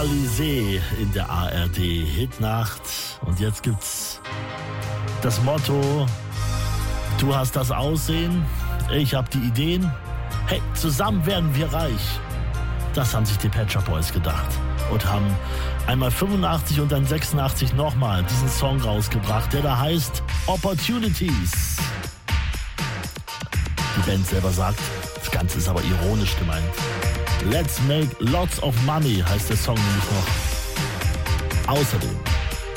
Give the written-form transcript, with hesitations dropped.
Alizé in der ARD Hitnacht. Und jetzt gibt's das Motto: Du hast das Aussehen, ich hab die Ideen. Hey, zusammen werden wir reich. Das haben sich die Pet Shop Boys gedacht und haben einmal 85 und dann 86 nochmal diesen Song rausgebracht, der da heißt Opportunities. Die Band selber sagt, das Ganze ist aber ironisch gemeint. Let's make lots of money heißt der Song nämlich noch. Außerdem